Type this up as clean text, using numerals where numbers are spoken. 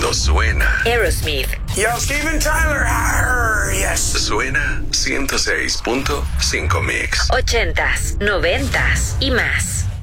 cuando suena. Aerosmith. Yo, Steven Tyler. Arr, yes. Suena 106.5 Mix. 80s, 90s y más.